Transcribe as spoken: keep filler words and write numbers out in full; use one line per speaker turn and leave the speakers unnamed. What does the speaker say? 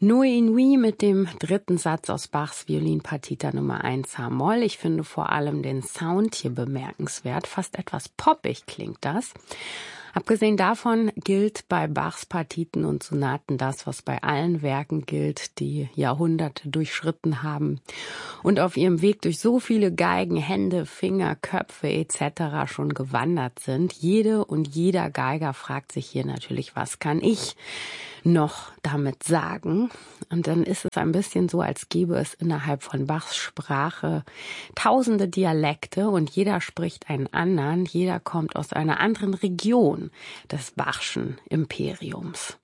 Nuit Inouï mit dem dritten Satz aus Bachs Violinpartita Nummer eins H-Moll. Ich finde vor allem den Sound hier bemerkenswert. Fast etwas poppig klingt das. Abgesehen davon gilt bei Bachs Partiten und Sonaten das, was bei allen Werken gilt, die Jahrhunderte durchschritten haben und auf ihrem Weg durch so viele Geigen, Hände, Finger, Köpfe et cetera schon gewandert sind. Jede und jeder Geiger fragt sich hier natürlich, was kann ich noch damit sagen? Und dann ist es ein bisschen so, als gäbe es innerhalb von Bachs Sprache tausende Dialekte und jeder spricht einen anderen, jeder kommt aus einer anderen Region des Bachschen Imperiums.